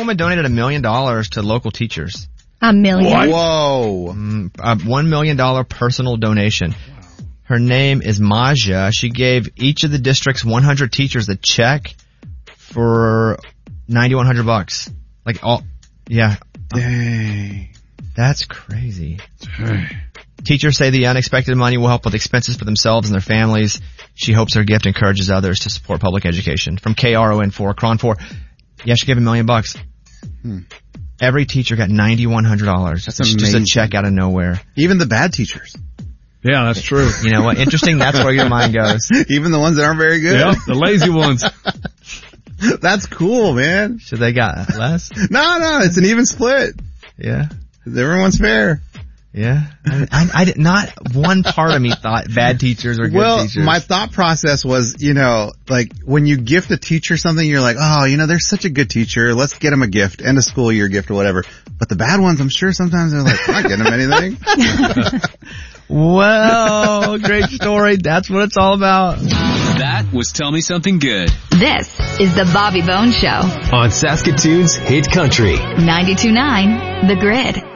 woman donated $1 million to local teachers. $1 million. What? Whoa. A $1 million personal donation. Her name is Maja. She gave each of the district's 100 teachers a check for $9,100. Like all, yeah. Dang. That's crazy. Dang. Teachers say the unexpected money will help with expenses for themselves and their families. She hopes her gift encourages others to support public education. From KRON4, Cron 4. Yeah, she gave $1 million. Every teacher got $9,100. That's It's just a amazing. check out of nowhere. Even the bad teachers. Yeah, that's true. You know what? Interesting. That's where your mind goes. Even the ones that aren't very good. Yep, the lazy ones. That's cool, man. So they got less? No, it's an even split. Yeah. Everyone's fair. Yeah. I did not one part of me thought bad teachers or good teachers. My thought process was, like when you gift a teacher something, you're like, oh, they're such a good teacher. Let's get them a gift, end of school year gift or whatever. But the bad ones, I'm sure sometimes they're like, I'm not getting them anything. Well, great story. That's what it's all about. That was Tell Me Something Good. This is the Bobby Bones Show. On Saskatoon's Hit Country. 92.9 The Grid.